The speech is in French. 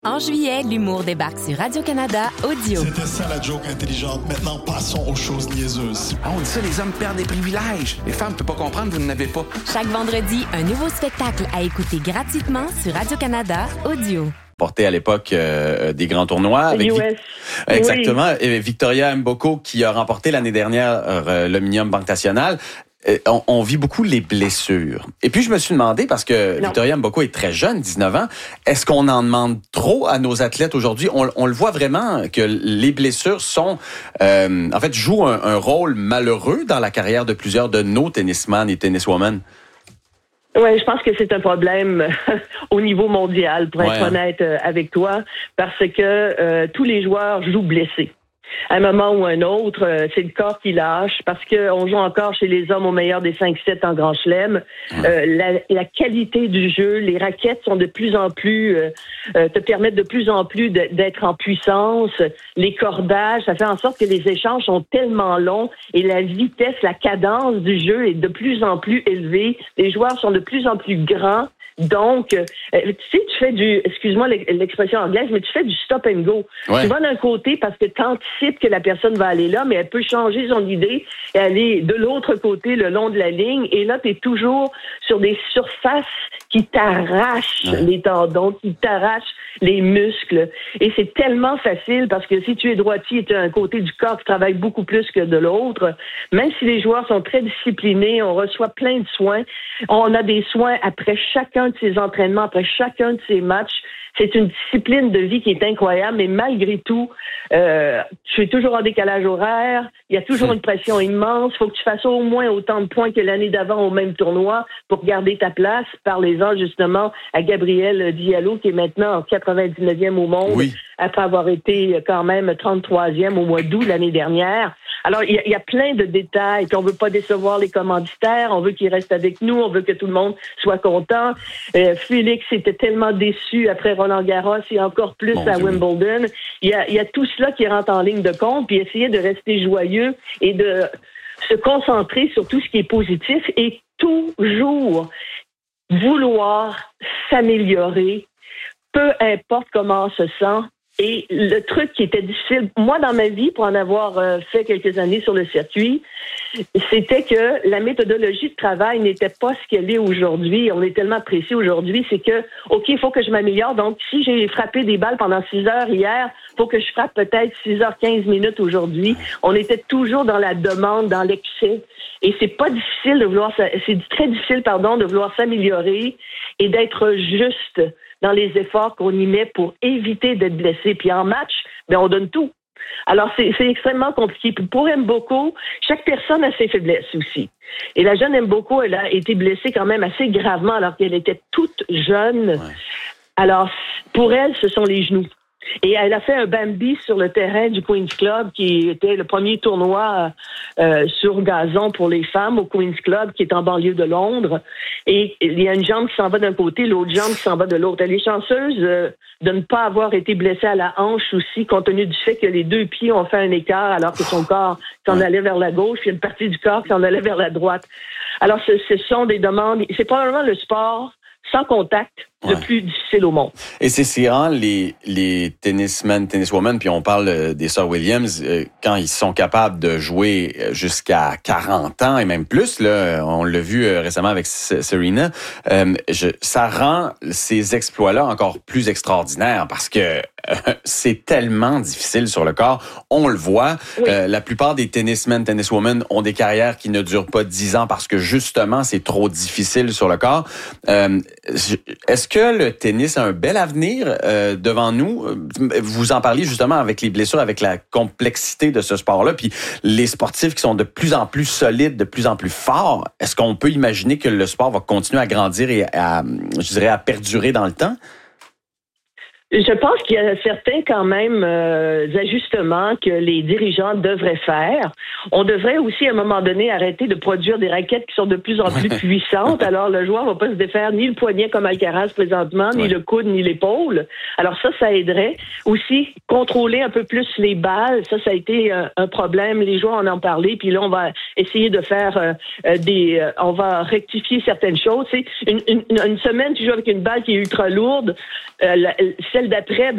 En juillet, l'humour débarque sur Radio-Canada Audio. C'était ça la joke intelligente. Maintenant, passons aux choses niaiseuses. Ah, on dit ça, les hommes perdent des privilèges. Les femmes ne peuvent pas comprendre, vous n'en avez pas. Chaque vendredi, un nouveau spectacle à écouter gratuitement sur Radio-Canada Audio. Porté à l'époque des grands tournois avec exactement, oui. Et Victoria Mboko qui a remporté l'année dernière l'Omnium Banque Nationale. On vit beaucoup les blessures. Et puis, je me suis demandé, parce que Victoria Mboko est très jeune, 19 ans, est-ce qu'on en demande trop à nos athlètes aujourd'hui? On le voit vraiment que les blessures sont, en fait, jouent un rôle malheureux dans la carrière de plusieurs de nos tennisman et tenniswomen. Oui, je pense que c'est un problème au niveau mondial, pour être honnête avec toi, parce que tous les joueurs jouent blessés. À un moment ou un autre, c'est le corps qui lâche parce qu'on joue encore chez les hommes au meilleur des 5-7 en Grand Chelem. La qualité du jeu, les raquettes sont de plus en plus, te permettent de plus en plus d'être en puissance. Les cordages, ça fait en sorte que les échanges sont tellement longs et la vitesse, la cadence du jeu est de plus en plus élevée. Les joueurs sont de plus en plus grands. Donc, tu sais, tu fais excuse-moi l'expression anglaise, mais tu fais du stop and go. Ouais. Tu vas d'un côté parce que tu anticipes que la personne va aller là, mais elle peut changer son idée et aller de l'autre côté le long de la ligne. Et là, tu es toujours sur des surfaces qui t'arrachent les tendons, qui t'arrachent les muscles. Et c'est tellement facile parce que si tu es droitier, tu as un côté du corps qui travaille beaucoup plus que de l'autre. Même si les joueurs sont très disciplinés, on reçoit plein de soins. On a des soins après chacun de ces entraînements, après chacun de ces matchs. C'est une discipline de vie qui est incroyable, mais malgré tout, tu es toujours en décalage horaire, il y a toujours une pression immense, il faut que tu fasses au moins autant de points que l'année d'avant au même tournoi pour garder ta place. Parlez-en justement à Gabriel Diallo, qui est maintenant en 99e au monde, après avoir été quand même 33e au mois d'août l'année dernière. Alors, il y a plein de détails, puis on veut pas décevoir les commanditaires, on veut qu'ils restent avec nous, on veut que tout le monde soit content. Félix était tellement déçu après Roland-Garros et encore plus à Wimbledon. Il y a tout cela qui rentre en ligne de compte, puis essayer de rester joyeux et de se concentrer sur tout ce qui est positif et toujours vouloir s'améliorer, peu importe comment on se sent. Et le truc qui était difficile, moi dans ma vie, pour en avoir fait quelques années sur le circuit, c'était que la méthodologie de travail n'était pas ce qu'elle est aujourd'hui. On est tellement précis aujourd'hui, c'est que, OK, il faut que je m'améliore. Donc, si j'ai frappé des balles pendant 6 heures hier, il faut que je frappe peut-être 6h15 minutes aujourd'hui. On était toujours dans la demande, dans l'excès. Et c'est pas difficile de vouloir, c'est très difficile, de vouloir s'améliorer et d'être juste dans les efforts qu'on y met pour éviter d'être blessé. Puis en match, on donne tout. Alors, c'est extrêmement compliqué. Puis pour Mboko, chaque personne a ses faiblesses aussi. Et la jeune Mboko, elle a été blessée quand même assez gravement alors qu'elle était toute jeune. Alors, pour elle, ce sont les genoux. Et elle a fait un Bambi sur le terrain du Queen's Club, qui était le premier tournoi sur gazon pour les femmes au Queen's Club, qui est en banlieue de Londres. Et il y a une jambe qui s'en va d'un côté, l'autre jambe qui s'en va de l'autre. Elle est chanceuse de ne pas avoir été blessée à la hanche aussi, compte tenu du fait que les deux pieds ont fait un écart alors que son corps s'en allait vers la gauche, puis une partie du corps qui s'en allait vers la droite. Alors, ce sont des demandes. C'est probablement le sport sans contact le plus difficile au monde. Et c'est vraiment les tennismen, tenniswomen, puis on parle des sœurs Williams, quand ils sont capables de jouer jusqu'à 40 ans et même plus, là, on l'a vu récemment avec Serena, ça rend ces exploits-là encore plus extraordinaires parce que c'est tellement difficile sur le corps. On le voit, la plupart des tennismen, tenniswomen ont des carrières qui ne durent pas 10 ans parce que justement, c'est trop difficile sur le corps. Est-ce que le tennis a un bel avenir devant nous? Vous en parliez justement avec les blessures, avec la complexité de ce sport-là, puis les sportifs qui sont de plus en plus solides, de plus en plus forts. Est-ce qu'on peut imaginer que le sport va continuer à grandir et à perdurer dans le temps? Je pense qu'il y a certains quand même ajustements que les dirigeants devraient faire. On devrait aussi à un moment donné arrêter de produire des raquettes qui sont de plus en plus puissantes. Alors le joueur va pas se défaire ni le poignet comme Alcaraz présentement, ni le coude, ni l'épaule. Alors ça aiderait. Aussi contrôler un peu plus les balles. Ça a été un problème. Les joueurs en ont parlé. Puis là on va essayer de faire on va rectifier certaines choses. C'est une semaine tu joues avec une balle qui est ultra lourde. Celle celle d'après,